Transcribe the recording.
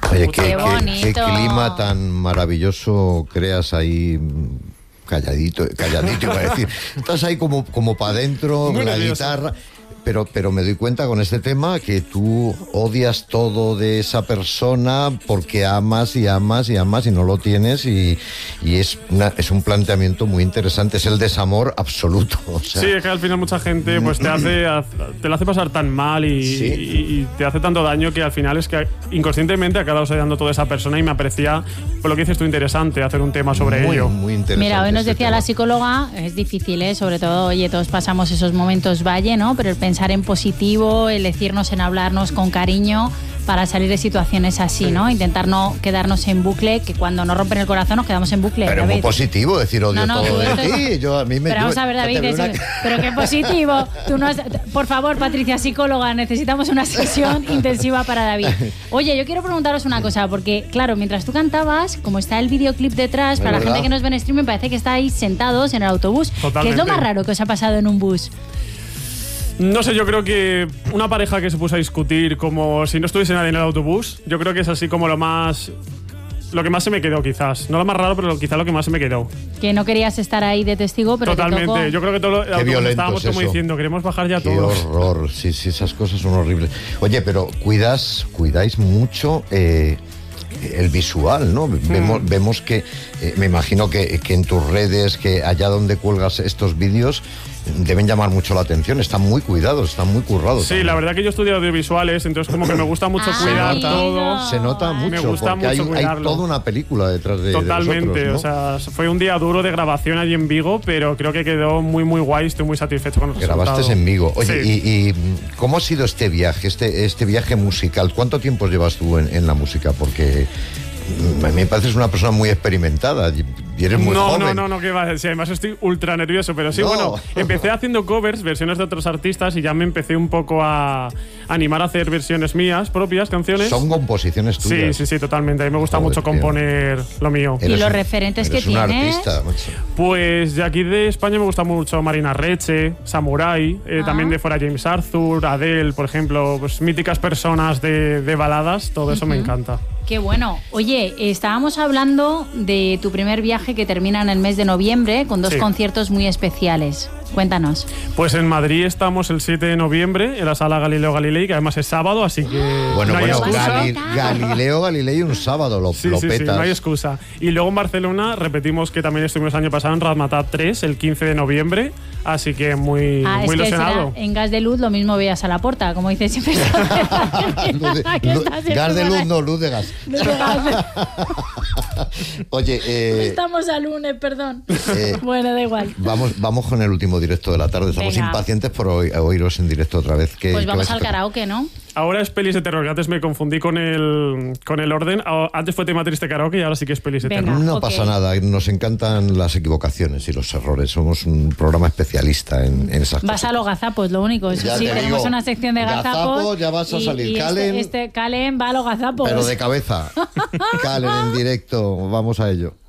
Oye, qué clima tan maravilloso creas ahí. Calladito iba a decir. Estás ahí como para adentro, la guitarra. Pero me doy cuenta con este tema que tú odias todo de esa persona porque amas y no lo tienes y es un planteamiento muy interesante, es el desamor absoluto. O sea. Sí, es que al final mucha gente pues te lo hace pasar tan mal y te hace tanto daño que al final es que inconscientemente acabas odiando toda esa persona y me parecía, por lo que dices tú, interesante hacer un tema sobre ello. Muy interesante. Mira, hoy nos decía la psicóloga, es difícil, sobre todo, oye, todos pasamos esos momentos valle, ¿no? Pero el pensar en positivo, el decirnos, en hablarnos con cariño para salir de situaciones así, ¿no? Intentar no quedarnos en bucle, que cuando nos rompen el corazón nos quedamos en bucle. Pero es muy positivo decir odio todo de ti. Pero vamos a ver, David, pero qué positivo. Por favor, Patricia, psicóloga, necesitamos una sesión intensiva para David. Oye, yo quiero preguntaros una cosa, porque claro, mientras tú cantabas, como está el videoclip detrás, para la gente que nos ve en streaming, parece que estáis sentados en el autobús. Totalmente. ¿Qué es lo más raro que os ha pasado en un bus? No sé, yo creo que una pareja que se puso a discutir como si no estuviese nadie en el autobús, yo creo que es así como lo que más se me quedó, quizás. No lo más raro, pero quizás lo que más se me quedó. Que no querías estar ahí de testigo, pero totalmente. Te tocó. Yo creo que todo estábamos como diciendo, queremos bajar ya todos. Qué horror, sí, esas cosas son horribles. Oye, pero cuidáis mucho el visual, ¿no? Vemos que, me imagino que en tus redes, que allá donde cuelgas estos vídeos, deben llamar mucho la atención, están muy cuidados, están muy currados. Sí, también. La verdad que yo estudio audiovisuales, entonces como que me gusta mucho cuidar todo. Se nota mucho, me gusta porque mucho hay toda una película detrás de Totalmente, ¿no? O sea, fue un día duro de grabación allí en Vigo, pero creo que quedó muy, muy guay, estoy muy satisfecho con el resultado. Grabaste en Vigo. Oye, sí. ¿y cómo ha sido este viaje, este viaje musical? ¿Cuánto tiempo llevas tú en la música? Porque a mí me pareces una persona muy experimentada y eres muy joven. No, que va. Sí, además estoy ultra nervioso, pero sí, bueno, empecé haciendo covers, versiones de otros artistas y ya me empecé un poco a animar a hacer versiones mías, propias, canciones. Son composiciones tuyas. Sí, totalmente. A mí me gusta mucho componer lo mío. ¿Y los referentes que tienes? Artista, pues de aquí de España me gusta mucho Marina Reche, Samurai, también de fuera James Arthur, Adele, por ejemplo, pues míticas personas de baladas, todo eso me encanta. Qué bueno. Oye, estábamos hablando de tu primer viaje que termina en el mes de noviembre con dos conciertos muy especiales. Cuéntanos. Pues en Madrid estamos el 7 de noviembre en la sala Galileo Galilei, que además es sábado, así que bueno, no hay excusa. Galileo Galilei un sábado lo petas. Sí, no hay excusa. Y luego en Barcelona repetimos que también estuvimos el año pasado en Razmataz 3 el 15 de noviembre, así que muy ilusionado. En Gas de Luz lo mismo veías a la puerta, como dice siempre. Gas de luz, no, luz de gas. Oye, estamos a lunes, perdón. Bueno, da igual. Vamos con el último directo de la tarde. Estamos impacientes por oíros en directo otra vez. Pues vamos al karaoke, ¿no? Ahora es pelis de terror, que antes me confundí con el orden. Antes fue tema triste karaoke y ahora sí que es pelis de terror. No pasa nada, nos encantan las equivocaciones y los errores. Somos un programa especialista en esas cosas. Vas a los gazapos, lo único. Eso sí, tenemos una sección de gazapos. Ya vas a salir. Calen va a los gazapos. Pero de cabeza. Calen en directo, vamos a ello.